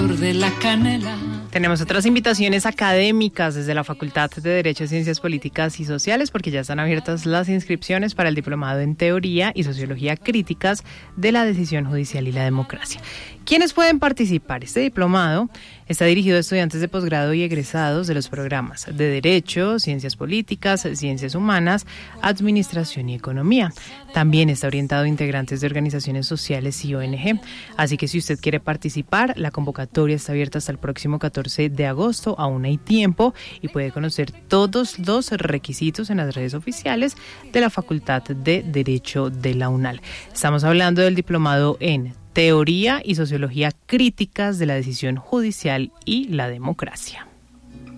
sabor de la canela. Tenemos otras invitaciones académicas desde la Facultad de Derecho, Ciencias Políticas y Sociales, porque ya están abiertas las inscripciones para el diplomado en Teoría y Sociología Críticas de la Decisión Judicial y la Democracia. ¿Quiénes pueden participar? Este diplomado está dirigido a estudiantes de posgrado y egresados de los programas de Derecho, Ciencias Políticas, Ciencias Humanas, Administración y Economía. También está orientado a integrantes de organizaciones sociales y ONG. Así que si usted quiere participar, la convocatoria está abierta hasta el próximo 14 de agosto. Aún hay tiempo y puede conocer todos los requisitos en las redes oficiales de la Facultad de Derecho de la UNAL. Estamos hablando del diplomado en Teoría y Sociología Críticas de la Decisión Judicial y la Democracia.